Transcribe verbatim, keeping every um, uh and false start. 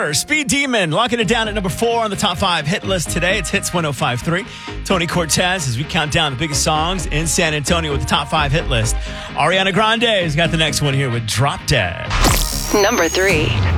Four, Speed Demon, locking it down at number four on the top five hit list today. It's Hits one oh five point three. Tony Cortez as we count down the biggest songs in San Antonio with the top five hit list. Ariana Grande has got the next one here with Drop Dead. Number three.